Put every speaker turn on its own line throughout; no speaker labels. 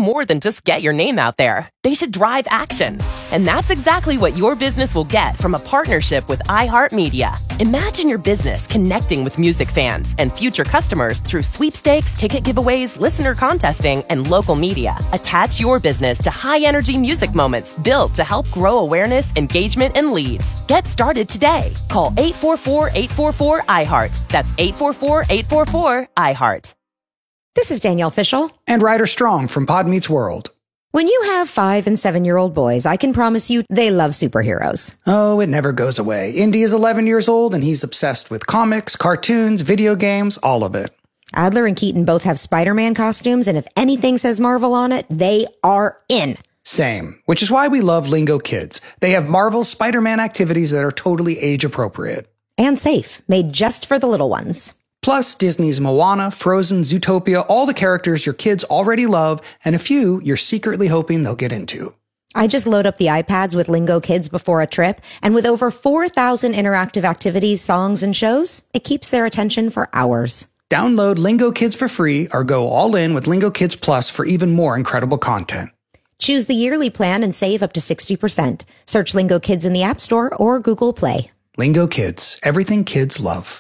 more than just get your name out there. They should drive action. And that's exactly what your business will get from a partnership with iHeartMedia. Imagine your business connecting with music fans and future customers through sweepstakes, ticket giveaways, listener contesting, and local media. Attach your business to high-energy music moments built to help grow awareness, engagement, and leads. Get started today. Call 844-844-iHeart. That's 844-844-iHeart.
This is Danielle Fishel.
And Ryder Strong from Pod Meets World.
When you have 5- and 7-year-old boys, I can promise you they love superheroes.
Oh, it never goes away. Indy is 11 years old, and he's obsessed with comics, cartoons, video games, all of it.
Adler and Keaton both have Spider-Man costumes, and if anything says Marvel on it, they are in.
Same, which is why we love Lingo Kids. They have Marvel's Spider-Man activities that are totally age-appropriate.
And safe, made just for the little ones.
Plus, Disney's Moana, Frozen, Zootopia, all the characters your kids already love, and a few you're secretly hoping they'll get into.
I just load up the iPads with Lingo Kids before a trip, and with over 4,000 interactive activities, songs, and shows, it keeps their attention for hours.
Download Lingo Kids for free or go all in with Lingo Kids Plus for even more incredible content.
Choose the yearly plan and save up to 60%. Search Lingo Kids in the App Store or Google Play.
Lingo Kids, everything kids love.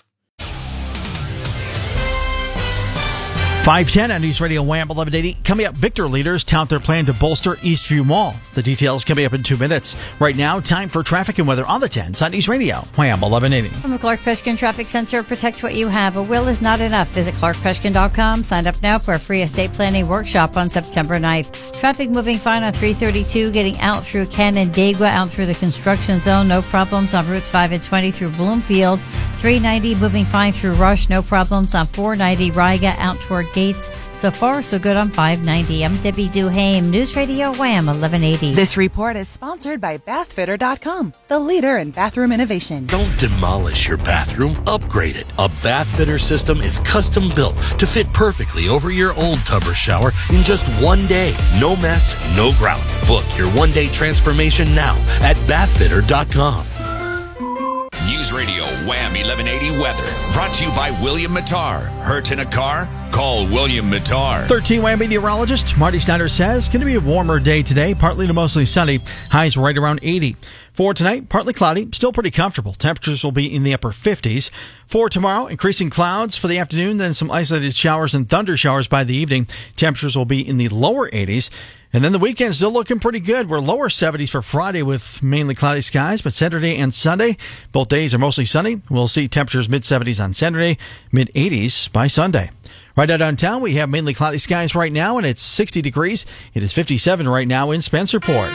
510 on News Radio Wham 1180. Coming up, Victor leaders tout their plan to bolster Eastview Mall. The details coming up in 2 minutes. Right now, time for traffic and weather on the 10s on News Radio Wham 1180.
From the Clark Peshkin Traffic Center, protect what you have. A will is not enough. Visit clarkpeshkin.com. Sign up now for a free estate planning workshop on September 9th. Traffic moving fine on 332, getting out through Canandaigua, out through the construction zone. No problems on routes 5 and 20 through Bloomfield. 390 moving fine through Rush. No problems on 490 Riga out toward Gates. So far, so good on 590. I'm Debbie Duhame, News Radio Wham 1180.
This report is sponsored by Bathfitter.com, the leader in bathroom innovation.
Don't demolish your bathroom, upgrade it. A Bathfitter system is custom built to fit perfectly over your old tub or shower in just 1 day. No mess, no grout. Book your 1-day transformation now at Bathfitter.com.
News Radio Wham 1180 weather brought to you by William Mattar. Hurt in a car? Call William Mattar.
13 Wham meteorologist Marty Snyder says going to be a warmer day today, partly to mostly sunny. Highs right around 80. For tonight, partly cloudy, still pretty comfortable. Temperatures will be in the upper 50s. For tomorrow, increasing clouds for the afternoon, then some isolated showers and thunder showers by the evening. Temperatures will be in the lower 80s. And then the weekend still looking pretty good. We're lower 70s for Friday with mainly cloudy skies, but Saturday and Sunday, both days are mostly sunny. We'll see temperatures mid-70s on Saturday, mid-80s by Sunday. Right out downtown, we have mainly cloudy skies right now, and it's 60 degrees. It is 57 right now in Spencerport.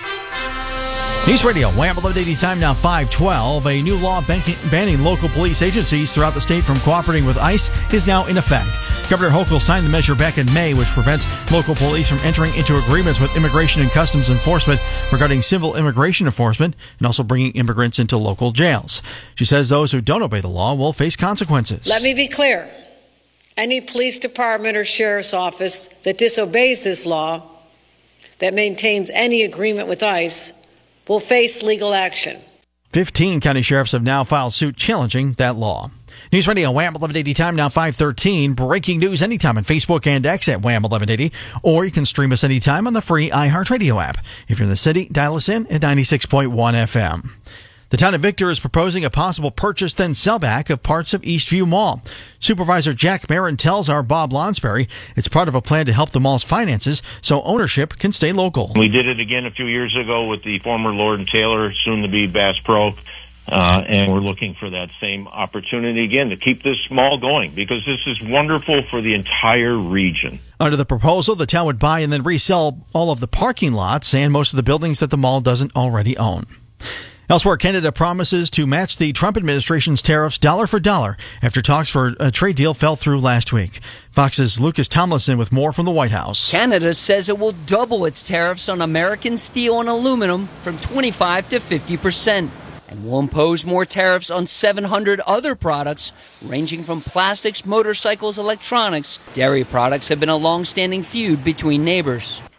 News Radio, Wham 1180 time now 5:12. A new law banning local police agencies throughout the state from cooperating with ICE is now in effect. Governor Hochul signed the measure back in May, which prevents local police from entering into agreements with Immigration and Customs Enforcement regarding civil immigration enforcement and also bringing immigrants into local jails. She says those who don't obey the law will face consequences.
Let me be clear. Any police department or sheriff's office that disobeys this law, that maintains any agreement with ICE, will face legal action.
15 county sheriffs have now filed suit challenging that law. News Radio Wham 1180 time now 5:13. Breaking news anytime on Facebook and X at Wham 1180, or you can stream us anytime on the free iHeartRadio app. If you're in the city, dial us in at 96.1 FM. The town of Victor is proposing a possible purchase then sellback of parts of Eastview Mall. Supervisor Jack Barron tells our Bob Lonsberry it's part of a plan to help the mall's finances so ownership can stay local.
We did it again a few years ago with the former Lord & Taylor, soon to be Bass Pro, and we're looking for that same opportunity again to keep this mall going because this is wonderful for the entire region.
Under the proposal, the town would buy and then resell all of the parking lots and most of the buildings that the mall doesn't already own. Elsewhere, Canada promises to match the Trump administration's tariffs dollar for dollar after talks for a trade deal fell through last week. Fox's Lucas Tomlinson with more from the White House.
Canada says it will double its tariffs on American steel and aluminum from 25% to 50%. And will impose more tariffs on 700 other products, ranging from plastics, motorcycles, electronics. Dairy products have been a long-standing feud between neighbors.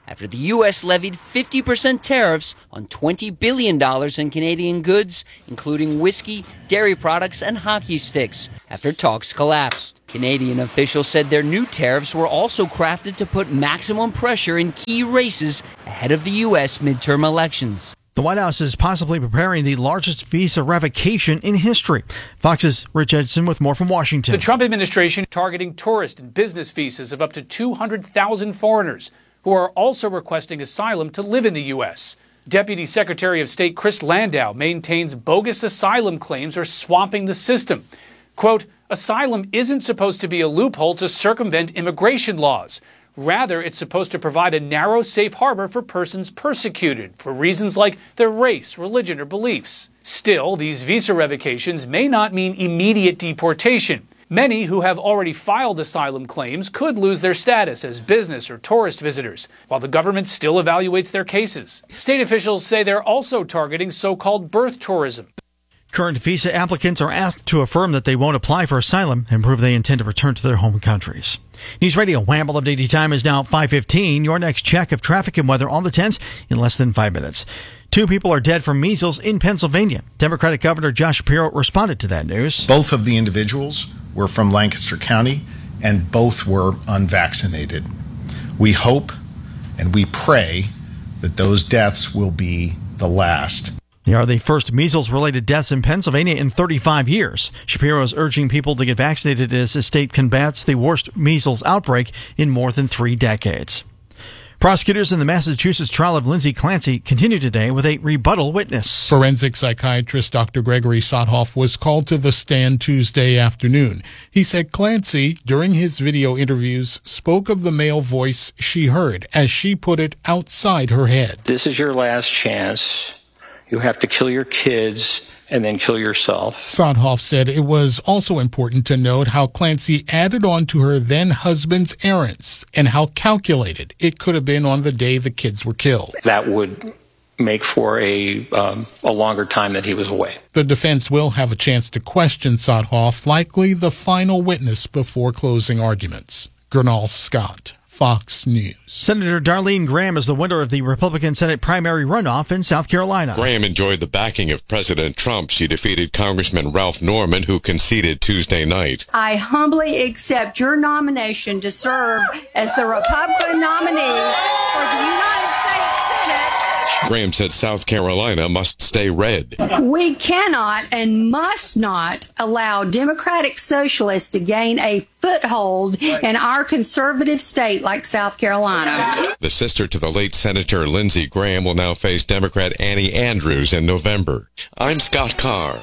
after the U.S. levied 50% tariffs on $20 billion in Canadian goods, including whiskey, dairy products, and hockey sticks, after talks collapsed. Canadian officials said their new tariffs were also crafted to put maximum pressure in key races ahead of the U.S. midterm elections.
The White House is possibly preparing the largest visa revocation in history. Fox's Rich Edson with more from Washington.
The Trump administration targeting tourist and business visas of up to 200,000 foreigners who are also requesting asylum to live in the U.S. Deputy Secretary of State Chris Landau maintains bogus asylum claims are swamping the system. Quote, asylum isn't supposed to be a loophole to circumvent immigration laws. Rather, it's supposed to provide a narrow, safe harbor for persons persecuted for reasons like their race, religion, or beliefs. Still, these visa revocations may not mean immediate deportation. Many who have already filed asylum claims could lose their status as business or tourist visitors, while the government still evaluates their cases. State officials say they're also targeting so-called birth tourism.
Current visa applicants are asked to affirm that they won't apply for asylum and prove they intend to return to their home countries. News Radio Wham! Updated time is now 5:15. Your next check of traffic and weather on the 10s in less than 5 minutes. 2 people are dead from measles in Pennsylvania. Democratic Governor Josh Shapiro responded to that news.
Both of the individuals were from Lancaster County, and both were unvaccinated. We hope and we pray that those deaths will be the last.
They are the first measles-related deaths in Pennsylvania in 35 years. Shapiro is urging people to get vaccinated as his state combats the worst measles outbreak in more than 3 decades. Prosecutors in the Massachusetts trial of Lindsay Clancy continue today with a rebuttal witness.
Forensic psychiatrist Dr. Gregory Sothoff was called to the stand Tuesday afternoon. He said Clancy, during his video interviews, spoke of the male voice she heard, as she put it, outside her head.
This is your last chance. You have to kill your kids and then kill yourself.
Sothoff said it was also important to note how Clancy added on to her then-husband's errands and how calculated it could have been on the day the kids were killed.
That would make for a longer time that he was away.
The defense will have a chance to question Sothoff, likely the final witness before closing arguments. Gernal Scott, Fox News.
Senator Darlene Graham is the winner of the Republican Senate primary runoff in South Carolina.
Graham enjoyed the backing of President Trump. She defeated Congressman Ralph Norman, who conceded Tuesday night.
I humbly accept your nomination to serve as the Republican nominee for the United States Senate.
Graham said South Carolina must stay red.
We cannot and must not allow Democratic socialists to gain a foothold in our conservative state like South Carolina.
The sister to the late Senator Lindsey Graham will now face Democrat Annie Andrews in November. I'm Scott Carr.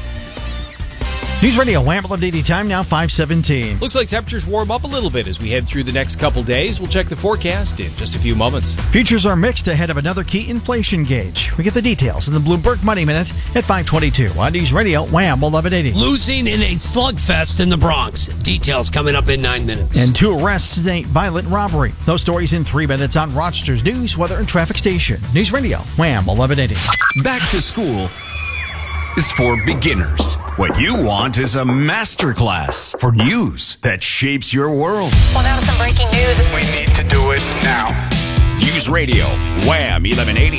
News Radio Wham! Updated time now 5:17.
Looks like temperatures warm up a little bit as we head through the next couple days. We'll check the forecast in just a few moments.
Futures are mixed ahead of another key inflation gauge. We get the details in the Bloomberg Money Minute at 5:22 on News Radio Wham! 1180.
Losing in a slugfest in the Bronx. Details coming up in 9 minutes.
And 2 arrests in a violent robbery. Those stories in 3 minutes on Rochester's news, weather, and traffic station. News Radio Wham! 1180.
Back to school is for beginners. What you want is a masterclass for news that shapes your world.
Well, now some breaking news.
We need to do it now. News Radio, Wham! 1180.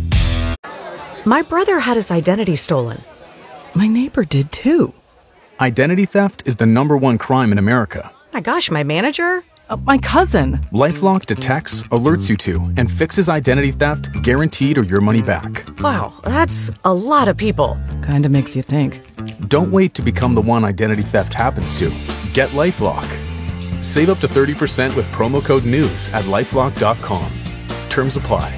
My brother had his identity stolen. My neighbor did too.
Identity theft is the #1 crime in America.
My gosh, my manager? My cousin.
LifeLock detects, alerts you to, and fixes identity theft guaranteed or your money back.
Wow, that's a lot of people. Kinda makes you think.
Don't wait to become the one identity theft happens to. Get LifeLock. Save up to 30% with promo code NEWS at LifeLock.com. Terms apply.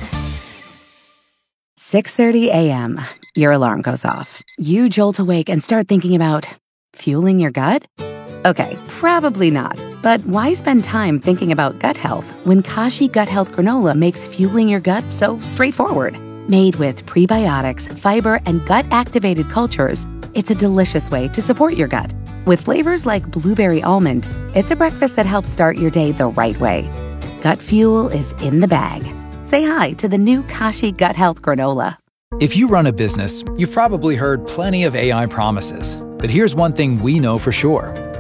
6:30 a.m. Your alarm goes off. You jolt awake and start thinking about fueling your gut? Okay, probably not. But why spend time thinking about gut health when Kashi Gut Health Granola makes fueling your gut so straightforward? Made with prebiotics, fiber, and gut-activated cultures, it's a delicious way to support your gut. With flavors like blueberry almond, it's a breakfast that helps start your day the right way. Gut fuel is in the bag. Say hi to the new Kashi Gut Health Granola.
If you run a business, you've probably heard plenty of AI promises. But here's one thing we know for sure.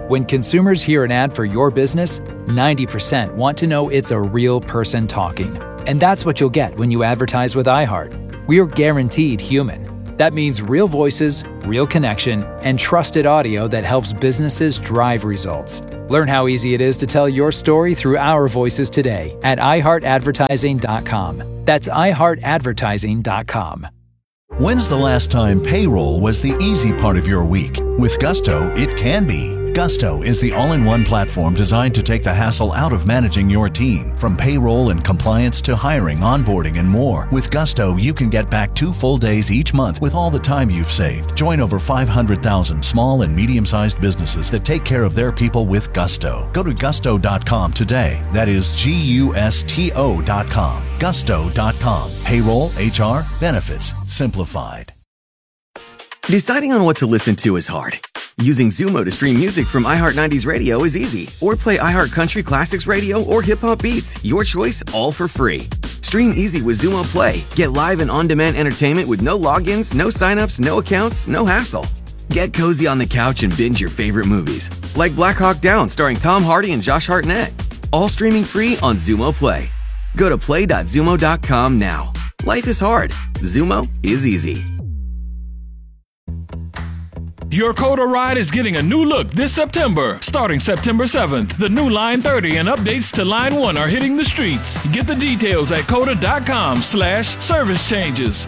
When consumers hear an ad for your business, 90% want to know it's a real person talking. And that's what you'll get when you advertise with iHeart. We're guaranteed human. That means real voices, real connection, and trusted audio that helps businesses drive results. Learn how easy it is to tell your story through our voices today at iHeartAdvertising.com. That's iHeartAdvertising.com.
When's the last time payroll was the easy part of your week? With Gusto, it can be. Gusto is the all-in-one platform designed to take the hassle out of managing your team. From payroll and compliance to hiring, onboarding, and more. With Gusto, you can get back 2 full days each month with all the time you've saved. Join over 500,000 small and medium-sized businesses that take care of their people with Gusto. Go to gusto.com today. That is Gusto.com. Gusto.com. Payroll, HR, benefits, simplified.
Deciding on what to listen to is hard. Using Zumo to stream music from iHeart 90s Radio is easy. Or play iHeart Country Classics Radio or Hip Hop Beats. Your choice, all for free. Stream easy with Zumo Play. Get live and on-demand entertainment with no logins, no signups, no accounts, no hassle. Get cozy on the couch and binge your favorite movies. Like Black Hawk Down starring Tom Hardy and Josh Hartnett. All streaming free on Zumo Play. Go to play.zumo.com now. Life is hard. Zumo is easy.
Your Coda ride is getting a new look this September. Starting September 7th, the new Line 30 and updates to Line 1 are hitting the streets. Get the details at coda.com/service changes.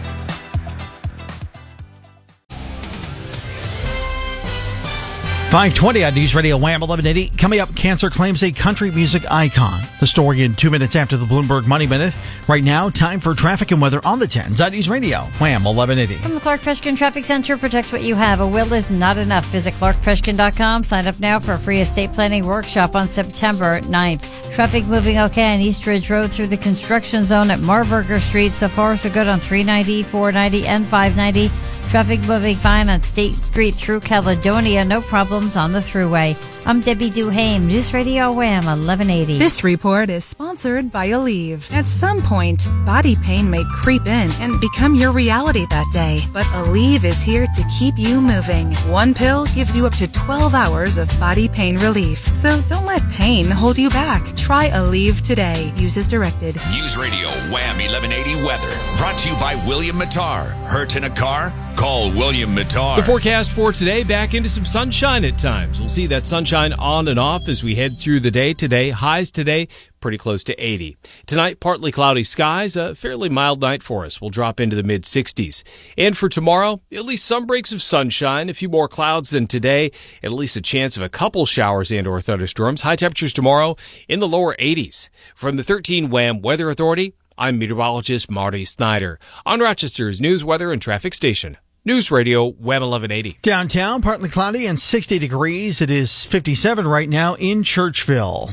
.520 on News Radio Wham 1180. Coming up, cancer claims a country music icon. The story in 2 minutes after the Bloomberg Money Minute. Right now, time for traffic and weather on the 10s on News Radio Wham 1180.
From the Clark Preshkin Traffic Center, protect what you have. A will is not enough. Visit clarkpreshkin.com. Sign up now for a free estate planning workshop on September 9th. Traffic moving okay on East Ridge Road through the construction zone at Marburger Street. So far, so good on 390, 490, and 590. Traffic moving fine on State Street through Caledonia. No problems on the thruway. I'm Debbie Duhame, News Radio Wham 1180.
This report is sponsored by Aleve. At some point, body pain may creep in and become your reality that day. But Aleve is here to keep you moving. One pill gives you up to 12 hours of body pain relief. So don't let pain hold you back. Try Aleve today. Use as directed.
News Radio Wham 1180 weather. Brought to you by William Mattar. Hurt in a car? Call William Mattar.
The forecast for today, back into some sunshine at times. We'll see that sunshine on and off as we head through the day today. Highs today, pretty close to 80. Tonight, partly cloudy skies, a fairly mild night for us. We'll drop into the mid-60s. And for tomorrow, at least some breaks of sunshine, a few more clouds than today, and at least a chance of a couple showers and or thunderstorms. High temperatures tomorrow in the lower 80s. From the 13 Wham Weather Authority, I'm meteorologist Marty Snyder on Rochester's News, Weather, and Traffic Station. News Radio Wham 1180.
Downtown, partly cloudy and 60 degrees. It is 57 right now in Churchville.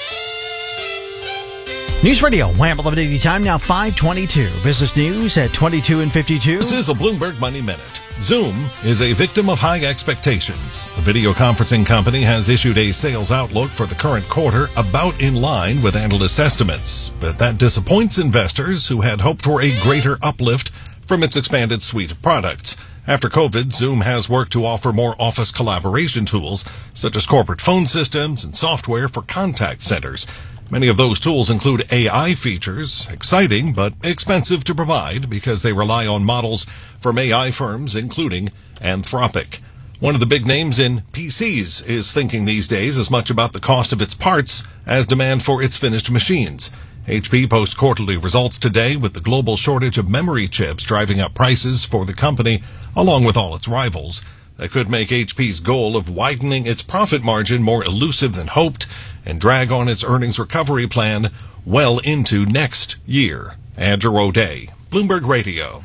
News Radio Wham 1180 time now 5:22. Business news at 22 and 52.
This is a Bloomberg Money Minute. Zoom is a victim of high expectations. The video conferencing company has issued a sales outlook for the current quarter about in line with analyst estimates. But that disappoints investors who had hoped for a greater uplift from its expanded suite of products. After COVID, Zoom has worked to offer more office collaboration tools, such as corporate phone systems and software for contact centers. Many of those tools include AI features, exciting but expensive to provide because they rely on models from AI firms, including Anthropic. One of the big names in PCs is thinking these days as much about the cost of its parts as demand for its finished machines. HP posts quarterly results today with the global shortage of memory chips driving up prices for the company, along with all its rivals. That could make HP's goal of widening its profit margin more elusive than hoped and drag on its earnings recovery plan well into next year. Andrew O'Day, Bloomberg Radio.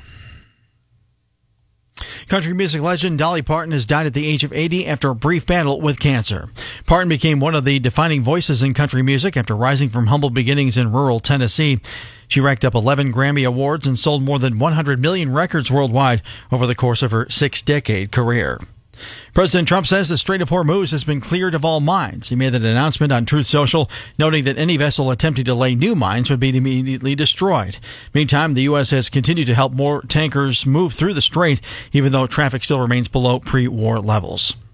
Country music legend Dolly Parton has died at the age of 80 after a brief battle with cancer. Parton became one of the defining voices in country music after rising from humble beginnings in rural Tennessee. She racked up 11 Grammy Awards and sold more than 100 million records worldwide over the course of her 6-decade career. President Trump says the Strait of Hormuz has been cleared of all mines. He made that announcement on Truth Social, noting that any vessel attempting to lay new mines would be immediately destroyed. Meantime, the U.S. has continued to help more tankers move through the strait, even though traffic still remains below pre-war levels.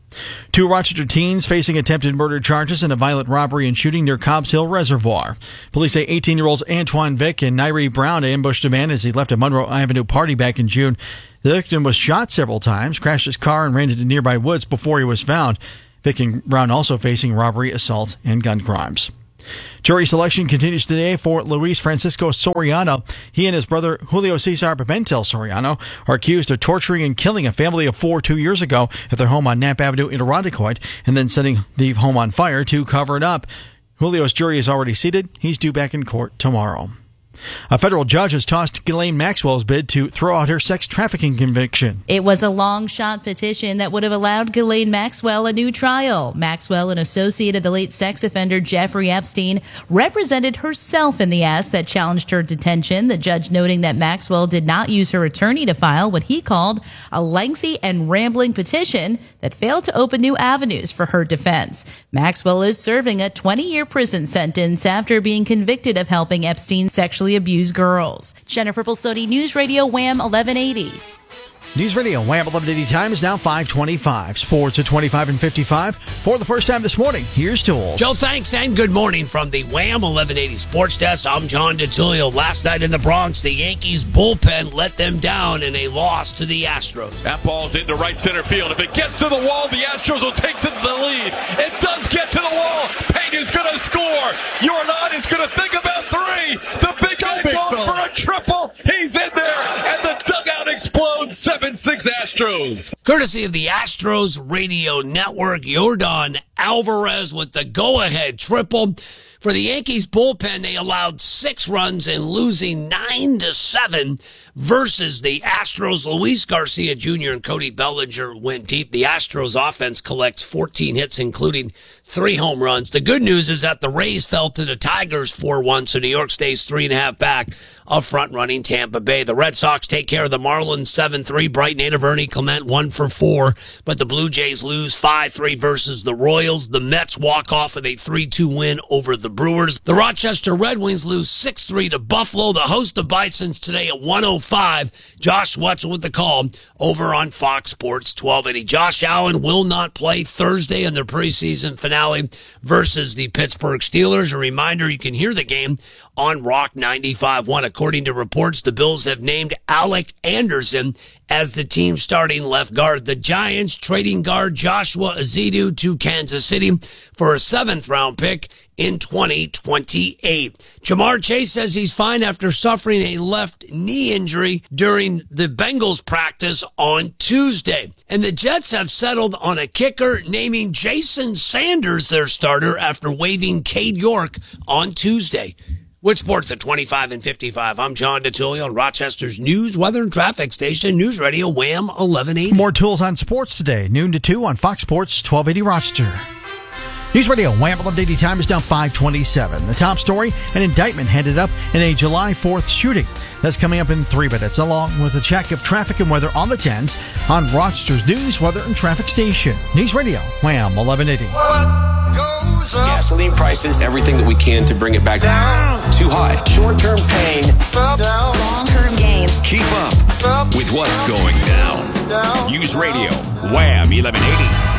Two Rochester teens facing attempted murder charges in a violent robbery and shooting near Cobbs Hill Reservoir. Police say 18-year-olds Antoine Vick and Nairi Brown ambushed a man as he left a Monroe Avenue party back in June. The victim was shot several times, crashed his car, and ran into nearby woods before he was found. Vick and Brown also facing robbery, assault, and gun crimes. Jury selection continues today for Luis Francisco Soriano. He and his brother Julio Cesar Pimentel Soriano are accused of torturing and killing a family of 4 2 years ago at their home on Knapp Avenue in Irondequoit and then setting the home on fire to cover it up. Julio's jury is already seated. He's due back in court tomorrow. A federal judge has tossed Ghislaine Maxwell's bid to throw out her sex trafficking conviction.
It was a long-shot petition that would have allowed Ghislaine Maxwell a new trial. Maxwell, an associate of the late sex offender Jeffrey Epstein, represented herself in the ask that challenged her detention, the judge noting that Maxwell did not use her attorney to file what he called a lengthy and rambling petition that failed to open new avenues for her defense. Maxwell is serving a 20-year prison sentence after being convicted of helping Epstein sexually abuse girls. Jennifer Pulsoni, News Radio Wham 1180.
News Radio Wham 1180 time is now 5:25. Sports at 25 and 55. For the first time this morning, here's Tools.
Joe, thanks, and good morning from the Wham 1180 Sports Desk. I'm John DeTullio. Last night in the Bronx, the Yankees bullpen let them down in a loss to the Astros.
That ball's into right center field. If it gets to the wall, the Astros will take to the lead. It does get to the wall. Pena's going to score. Jordan is going to think about three. The big guy goes for a triple. He's in there, and the dugout explodes. 7-6 Astros.
Courtesy of the Astros Radio Network, Jordan Alvarez with the go-ahead triple. For the Yankees bullpen, they allowed 6 runs in losing 9-7 versus the Astros. Luis Garcia Jr. and Cody Bellinger went deep. The Astros offense collects 14 hits, including 3 home runs. The good news is that the Rays fell to the Tigers 4-1, so New York stays 3.5 back of front-running Tampa Bay. The Red Sox take care of the Marlins 7-3. Bright native Ernie Clement 1-for-4, but the Blue Jays lose 5-3 versus the Royals. The Mets walk off with a 3-2 win over the Brewers. The Rochester Red Wings lose 6-3 to Buffalo. The host of Bisons today at 1:05. Josh Wetzel with the call over on Fox Sports 1280. Josh Allen will not play Thursday in their preseason finale versus the Pittsburgh Steelers. A reminder, you can hear the game on Rock 95.1. According to reports, the Bills have named Alec Anderson as the team's starting left guard. The Giants trading guard Joshua Ezeudu to Kansas City for a 7th-round pick in 2028. Jamar Chase says he's fine after suffering a left knee injury during the Bengals practice on Tuesday. And the Jets have settled on a kicker, naming Jason Sanders their starter after waiving Cade York on Tuesday. With sports at 25 and 55, I'm John DeTullio on Rochester's news, weather, and traffic station, News Radio Wham 1180.
More Tools on sports today, noon to 2 on Fox Sports 1280 Rochester. News Radio Wham 1180 time is now 5:27. The top story, an indictment handed up in a July 4th shooting. That's coming up in 3 minutes, along with a check of traffic and weather on the 10s on Rochester's news, weather, and traffic station. News Radio Wham 1180.
Gasoline prices, everything that we can to bring it back down. Too high. Short-term pain.
Long-term gain.
Keep up with what's going down. News Radio Wham 1180.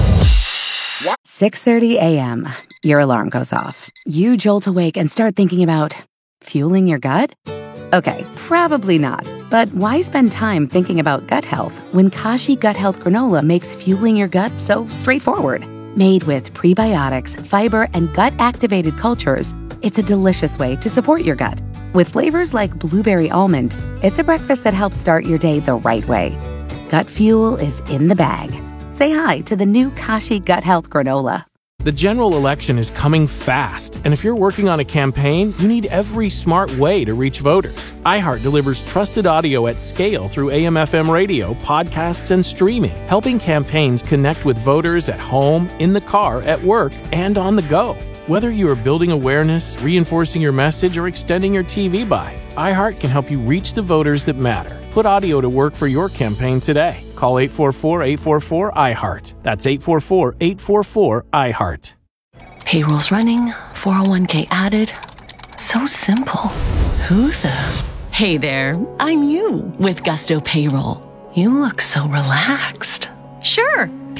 6:30 a.m. Your alarm goes off. You jolt awake and start thinking about fueling your gut? Okay, probably not. But why spend time thinking about gut health when Kashi Gut Health Granola makes fueling your gut so straightforward? Made with prebiotics, fiber, and gut-activated cultures, it's a delicious way to support your gut. With flavors like blueberry almond, it's a breakfast that helps start your day the right way. Gut fuel is in the bag. Say hi to the new Kashi Gut Health Granola.
The general election is coming fast, and if you're working on a campaign, you need every smart way to reach voters. iHeart delivers trusted audio at scale through AM/FM radio, podcasts, and streaming, helping campaigns connect with voters at home, in the car, at work, and on the go. Whether you are building awareness, reinforcing your message, or extending your TV buy, iHeart can help you reach the voters that matter. Put audio to work for your campaign today. Call 844-844-iHeart. That's 844-844-iHeart.
Payroll's running, 401k added. So simple. Who the?
Hey there, I'm you with Gusto Payroll.
You look so relaxed.
Sure.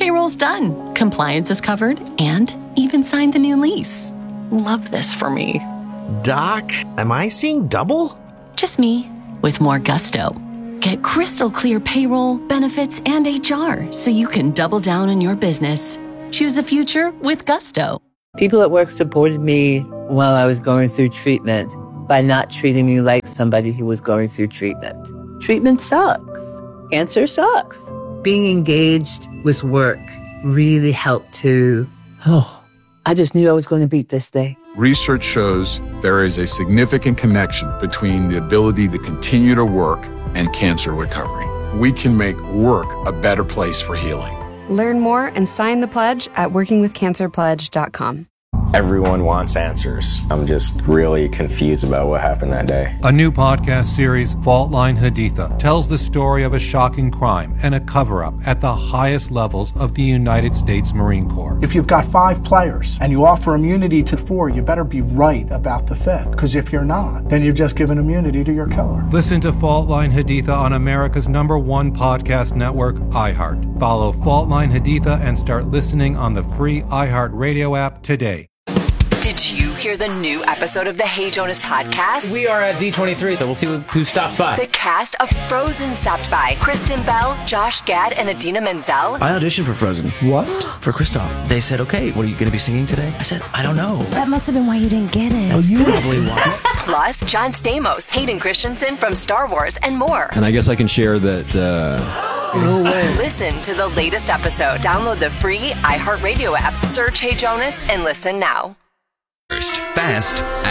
Payroll's done, compliance is covered, and even signed the new lease. Love this for me.
Doc, am I seeing double?
Just me, with more gusto. Get crystal clear payroll, benefits, and HR so you can double down on your business. Choose a future with gusto.
People at work supported me while I was going through treatment by not treating me like somebody who was going through treatment. Treatment sucks. Cancer sucks. Being engaged with work really helped to, I just knew I was going to beat this thing.
Research shows there is a significant connection between the ability to continue to work and cancer recovery. We can make work a better place for healing.
Learn more and sign the pledge at workingwithcancerpledge.com.
Everyone wants answers. I'm just really confused about what happened that day.
A new podcast series, Fault Line Haditha, tells the story of a shocking crime and a cover-up at the highest levels of the United States Marine Corps.
If you've got 5 players and you offer immunity to 4, you better be right about the 5th. Because if you're not, then you've just given immunity to your killer.
Listen to Fault Line Haditha on America's #1 podcast network, iHeart. Follow Fault Line Haditha and start listening on the free iHeart Radio app today.
Did you hear the new episode of the Hey Jonas podcast?
We are at D23, so we'll see who stops by.
The cast of Frozen stopped by. Kristen Bell, Josh Gad, and Idina Menzel.
I auditioned for Frozen.
What?
For Kristoff. They said, okay, what are you going to be singing today? I said, I don't know.
That must have been why you didn't get it.
That's probably why.
Plus, John Stamos, Hayden Christensen from Star Wars, and more.
And I guess I can share that...
No way. Listen to the latest episode. Download the free iHeartRadio app. Search Hey Jonas and listen now.
Fast